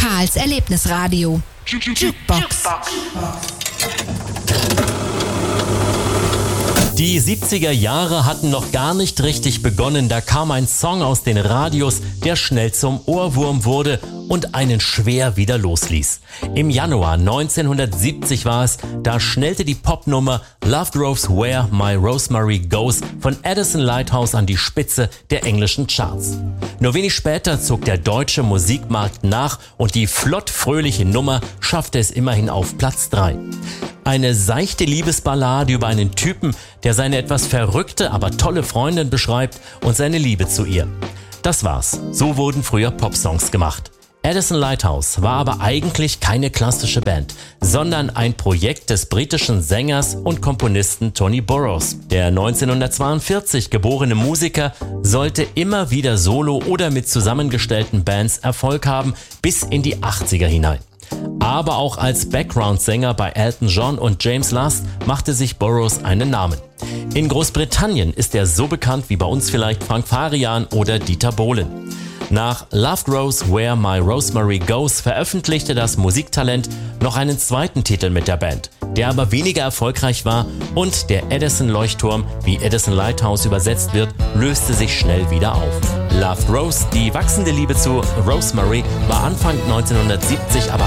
Karls Erlebnisradio. Jukebox. Die 70er Jahre hatten noch gar nicht richtig begonnen, da kam ein Song aus den Radios, der schnell zum Ohrwurm wurde und einen schwer wieder losließ. Im Januar 1970 war es, da schnellte die Popnummer Love Grows Where My Rosemary Goes von Addison Lighthouse an die Spitze der englischen Charts. Nur wenig später zog der deutsche Musikmarkt nach und die flott fröhliche Nummer schaffte es immerhin auf Platz 3. Eine seichte Liebesballade über einen Typen, der seine etwas verrückte, aber tolle Freundin beschreibt und seine Liebe zu ihr. Das war's. So wurden früher Popsongs gemacht. Addison Lighthouse war aber eigentlich keine klassische Band, sondern ein Projekt des britischen Sängers und Komponisten Tony Burrows. Der 1942 geborene Musiker sollte immer wieder solo oder mit zusammengestellten Bands Erfolg haben, bis in die 80er hinein. Aber auch als Background-Sänger bei Elton John und James Last machte sich Burrows einen Namen. In Großbritannien ist er so bekannt wie bei uns vielleicht Frank Farian oder Dieter Bohlen. Nach Love Grows Where My Rosemary Goes veröffentlichte das Musiktalent noch einen zweiten Titel mit der Band, der aber weniger erfolgreich war und der Edison-Leuchtturm, wie Edison Lighthouse übersetzt wird, löste sich schnell wieder auf. Love Grows, die wachsende Liebe zu Rosemary, war Anfang 1970 aber